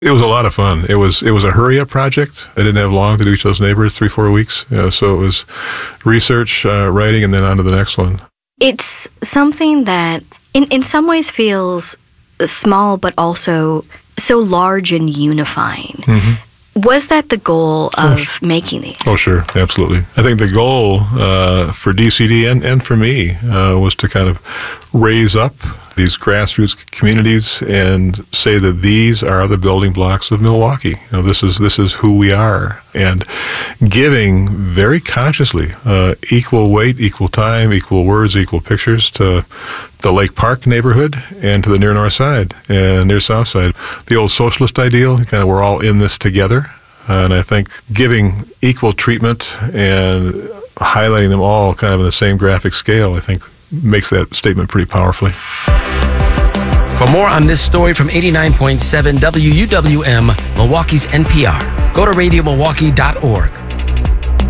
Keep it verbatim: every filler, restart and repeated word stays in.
It was a lot of fun. It was it was a hurry-up project. I didn't have long to do each of those neighborhoods, three, four weeks. You know, so it was research, uh, writing, and then on to the next one. It's something that in, in some ways feels small, but also so large and unifying. Mm-hmm. Was that the goal of oh, making these? Oh, sure. Absolutely. I think the goal uh, for D C D and, and for me uh, was to kind of raise up these grassroots communities and say that these are the building blocks of Milwaukee. You know, this is this is who we are. And giving very consciously uh, equal weight, equal time, equal words, equal pictures to the Lake Park neighborhood and to the near north side and near south side. The old socialist ideal, kind of we're all in this together. And I think giving equal treatment and highlighting them all kind of in the same graphic scale, I think makes that statement pretty powerfully. For more on this story from eighty-nine point seven W U W M, Milwaukee's N P R, go to radio milwaukee dot org.